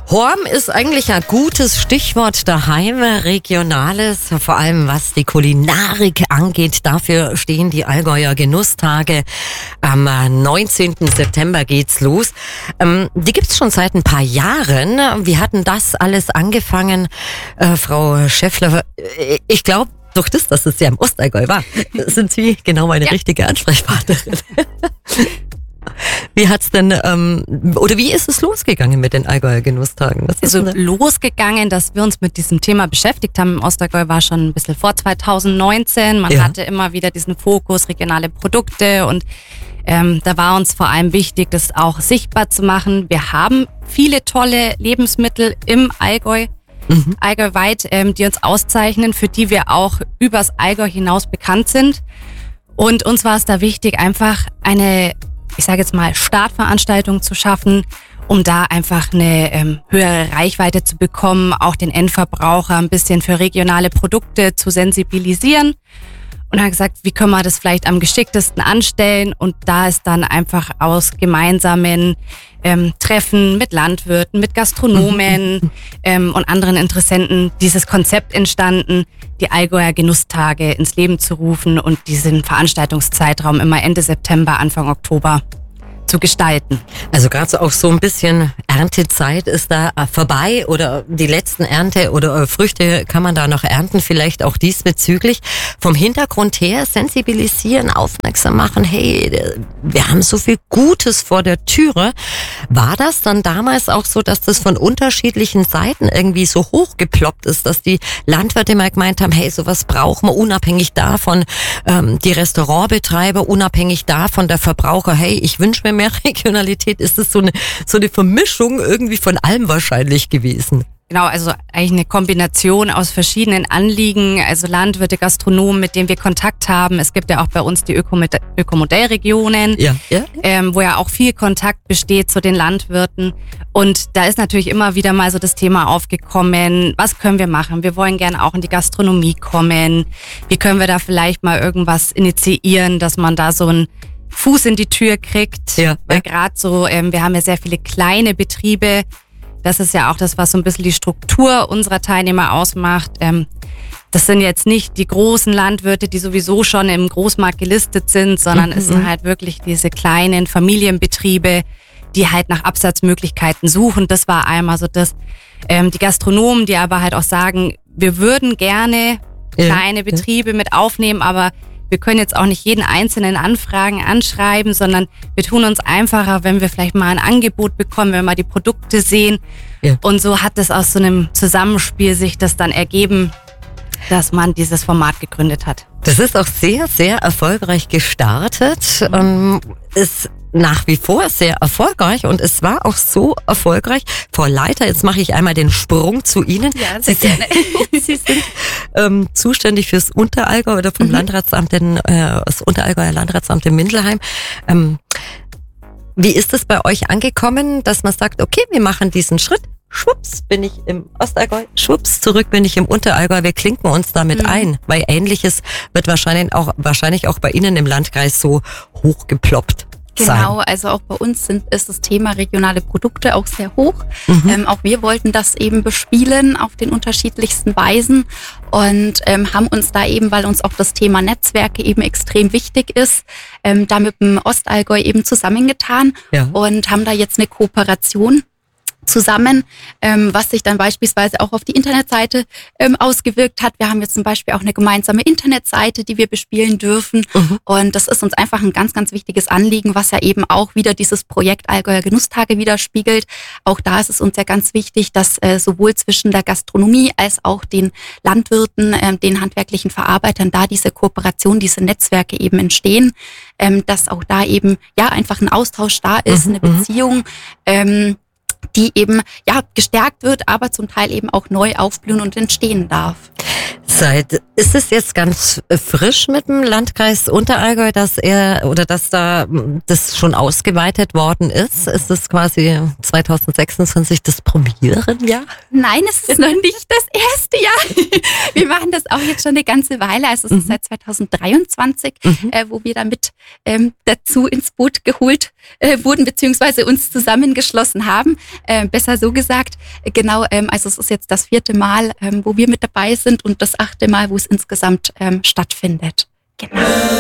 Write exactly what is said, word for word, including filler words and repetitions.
Horm ist eigentlich ein gutes Stichwort daheim, Regionales, vor allem was die Kulinarik angeht. Dafür stehen die Allgäuer Genusstage. Am neunzehnten September geht's los. Ähm, die gibt's schon seit ein paar Jahren. Wie hat denn das alles angefangen, äh, Frau Schäffler? Ich glaube, durch das, dass es ja im Ostallgäu war, sind Sie genau meine ja. richtige Ansprechpartnerin. Wie hat's denn, ähm, oder wie ist es losgegangen mit den Allgäuer Genusstagen? Was also losgegangen, dass wir uns mit diesem Thema beschäftigt haben im Ostallgäu, war schon ein bisschen vor zweitausendneunzehn. Man ja. hatte immer wieder diesen Fokus, regionale Produkte, und ähm, da war uns vor allem wichtig, das auch sichtbar zu machen. Wir haben viele tolle Lebensmittel im Allgäu, mhm. allgäuweit, ähm, die uns auszeichnen, für die wir auch übers Allgäu hinaus bekannt sind. Und uns war es da wichtig, einfach eine, ich sage jetzt mal, Startveranstaltung zu schaffen, um da einfach eine ähm, höhere Reichweite zu bekommen, auch den Endverbraucher ein bisschen für regionale Produkte zu sensibilisieren. Und haben gesagt, wie können wir das vielleicht am geschicktesten anstellen? Und da ist dann einfach aus gemeinsamen ähm, Treffen mit Landwirten, mit Gastronomen ähm, und anderen Interessenten dieses Konzept entstanden, die Allgäuer Genusstage ins Leben zu rufen und diesen Veranstaltungszeitraum immer Ende September, Anfang Oktober zu gestalten. Also gerade so auch so ein bisschen Erntezeit ist da vorbei, oder die letzten Ernte oder Früchte kann man da noch ernten, vielleicht auch diesbezüglich. Vom Hintergrund her sensibilisieren, aufmerksam machen, hey, wir haben so viel Gutes vor der Türe. War das dann damals auch so, dass das von unterschiedlichen Seiten irgendwie so hochgeploppt ist, dass die Landwirte mal gemeint haben, hey, sowas brauchen wir, unabhängig davon, ähm, die Restaurantbetreiber, unabhängig davon, der Verbraucher, hey, ich wünsche mir mehr Regionalität? Ist es so eine, so eine Vermischung irgendwie von allem wahrscheinlich gewesen? Genau, also eigentlich eine Kombination aus verschiedenen Anliegen, also Landwirte, Gastronomen, mit denen wir Kontakt haben. Es gibt ja auch bei uns die Ökomod- Ökomodellregionen, ja, ja. Ähm, wo ja auch viel Kontakt besteht zu den Landwirten. Und da ist natürlich immer wieder mal so das Thema aufgekommen, was können wir machen? Wir wollen gerne auch in die Gastronomie kommen. Wie können wir da vielleicht mal irgendwas initiieren, dass man da so ein Fuß in die Tür kriegt, ja, weil ja. gerade so, ähm, wir haben ja sehr viele kleine Betriebe, das ist ja auch das, was so ein bisschen die Struktur unserer Teilnehmer ausmacht. Ähm, das sind jetzt nicht die großen Landwirte, die sowieso schon im Großmarkt gelistet sind, sondern mhm. es sind halt wirklich diese kleinen Familienbetriebe, die halt nach Absatzmöglichkeiten suchen. Das war einmal so das, ähm, die Gastronomen, die aber halt auch sagen, wir würden gerne kleine ja, Betriebe ja. mit aufnehmen, aber wir können jetzt auch nicht jeden einzelnen Anfragen anschreiben, sondern wir tun uns einfacher, wenn wir vielleicht mal ein Angebot bekommen, wenn wir mal die Produkte sehen. Ja. Und so hat es aus so einem Zusammenspiel sich das dann ergeben, dass man dieses Format gegründet hat. Das ist auch sehr, sehr erfolgreich gestartet. Ähm, ist nach wie vor sehr erfolgreich, und es war auch so erfolgreich. Frau Leiter, jetzt mache ich einmal den Sprung zu Ihnen. Ja, sehr Sie, gerne. Sie sind ähm, zuständig fürs Unterallgäu oder vom mhm. Landratsamt, in, äh, das Unterallgäuer Landratsamt in Mindelheim. Ähm, wie ist es bei euch angekommen, dass man sagt, okay, wir machen diesen Schritt, schwupps bin ich im Ostallgäu, schwupps zurück bin ich im Unterallgäu, wir klinken uns damit mhm. ein, weil Ähnliches wird wahrscheinlich auch, wahrscheinlich auch bei Ihnen im Landkreis so hochgeploppt. Genau, also auch bei uns sind, ist das Thema regionale Produkte auch sehr hoch. Mhm. Ähm, auch wir wollten das eben bespielen auf den unterschiedlichsten Weisen und ähm, haben uns da eben, weil uns auch das Thema Netzwerke eben extrem wichtig ist, ähm, da mit dem Ostallgäu eben zusammengetan ja. und haben da jetzt eine Kooperation zusammen, ähm, was sich dann beispielsweise auch auf die Internetseite ähm, ausgewirkt hat. Wir haben jetzt zum Beispiel auch eine gemeinsame Internetseite, die wir bespielen dürfen. Mhm. Und das ist uns einfach ein ganz, ganz wichtiges Anliegen, was ja eben auch wieder dieses Projekt Allgäuer Genusstage widerspiegelt. Auch da ist es uns ja ganz wichtig, dass äh, sowohl zwischen der Gastronomie als auch den Landwirten, äh, den handwerklichen Verarbeitern da diese Kooperation, diese Netzwerke eben entstehen, ähm, dass auch da eben ja einfach ein Austausch da ist, mhm. eine Beziehung, ähm, die eben ja gestärkt wird, aber zum Teil eben auch neu aufblühen und entstehen darf. Seit, ist es jetzt ganz frisch mit dem Landkreis Unterallgäu, dass er oder dass da das schon ausgeweitet worden ist? Ist es quasi zwanzig sechsundzwanzig das Premierenjahr? Nein, es ist noch nicht das erste Jahr. Wir machen das auch jetzt schon eine ganze Weile. Also es ist mhm. seit zwanzig dreiundzwanzig, mhm. äh, wo wir damit ähm, dazu ins Boot geholt äh, wurden, beziehungsweise uns zusammengeschlossen haben. Äh, besser so gesagt. Genau, ähm, also es ist jetzt das vierte Mal, ähm, wo wir mit dabei sind und das achte Mal, wo es insgesamt ähm, stattfindet. Genau.